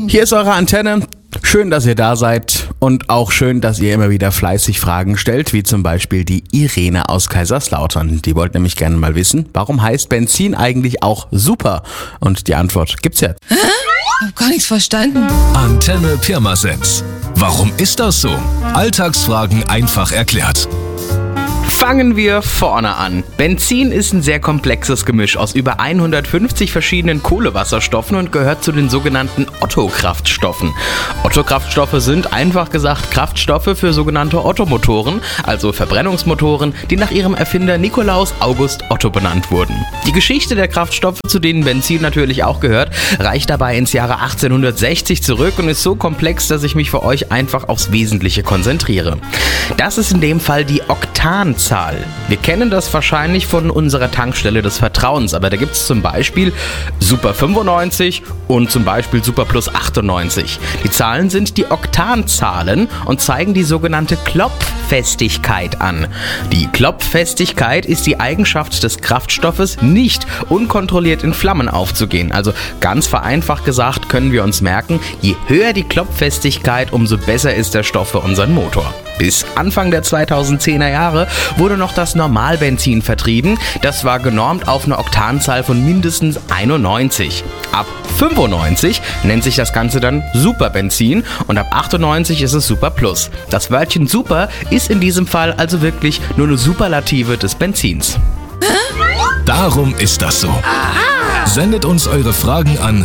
Hier ist eure Antenne. Schön, dass ihr da seid und auch schön, dass ihr immer wieder fleißig Fragen stellt, wie zum Beispiel die Irene aus Kaiserslautern. Die wollte nämlich gerne mal wissen, warum heißt Benzin eigentlich auch super? Und die Antwort gibt's jetzt. Ich hab gar nichts verstanden. Antenne Pirmasens. Warum ist das so? Alltagsfragen einfach erklärt. Fangen wir vorne an. Benzin ist ein sehr komplexes Gemisch aus über 150 verschiedenen Kohlewasserstoffen und gehört zu den sogenannten Otto-Kraftstoffen. Otto-Kraftstoffe sind einfach gesagt Kraftstoffe für sogenannte Ottomotoren, also Verbrennungsmotoren, die nach ihrem Erfinder Nikolaus August Otto benannt wurden. Die Geschichte der Kraftstoffe, zu denen Benzin natürlich auch gehört, reicht dabei ins Jahre 1860 zurück und ist so komplex, dass ich mich für euch einfach aufs Wesentliche konzentriere. Das ist in dem Fall die Oktanzahl. Wir kennen das wahrscheinlich von unserer Tankstelle des Vertrauens, aber da gibt es zum Beispiel Super 95 und zum Beispiel Super Plus 98. Die Zahlen sind die Oktanzahlen und zeigen die sogenannte Klopffestigkeit an. Die Klopffestigkeit ist die Eigenschaft des Kraftstoffes, nicht unkontrolliert in Flammen aufzugehen. Also ganz vereinfacht gesagt können wir uns merken, je höher die Klopffestigkeit, umso besser ist der Stoff für unseren Motor. Bis Anfang der 2010er Jahre wurde noch das Normalbenzin vertrieben. Das war genormt auf eine Oktanzahl von mindestens 91. Ab 95 nennt sich das Ganze dann Superbenzin und ab 98 ist es Super Plus. Das Wörtchen Super ist in diesem Fall also wirklich nur eine Superlative des Benzins. Darum ist das so. Sendet uns eure Fragen an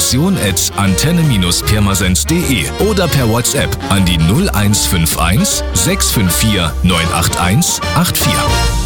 redaktion@antenne-pirmasens.de oder per WhatsApp an die 0151 654 981 84.